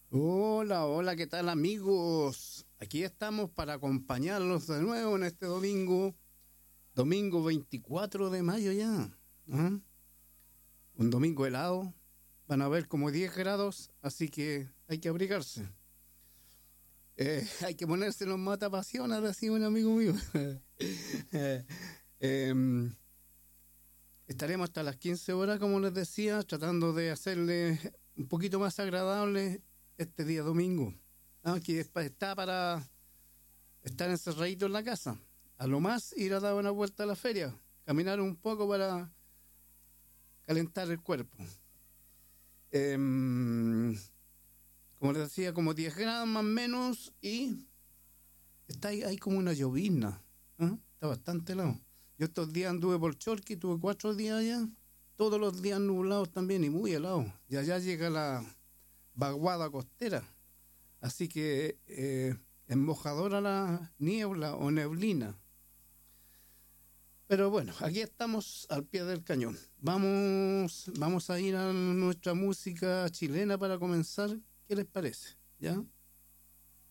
Hola, hola, ¿qué tal amigos? Aquí estamos para acompañarlos de nuevo en este domingo 24 de mayo ya. ¿Ah? Un domingo helado, van a ver como 10 grados, así que hay que abrigarse. Hay que ponerse los matapasiones, decía un amigo mío. Eh, em, Estaremos hasta las 15 horas, como les decía, tratando de hacerle un poquito más agradable este día domingo. Que está para estar encerradito en la casa. A lo más ir a dar una vuelta a la feria, caminar un poco para calentar el cuerpo. Como les decía, como 10 grados más o menos y está ahí, hay como una llovizna. Está bastante helado. Yo estos días anduve por Chorqui, tuve 4 días allá, todos los días nublados también y muy helados. Y allá llega la vaguada costera, así que embojadora la niebla o neblina. Pero bueno, aquí estamos al pie del cañón. Vamos a ir a nuestra música chilena para comenzar. ¿Qué les parece? ¿Ya?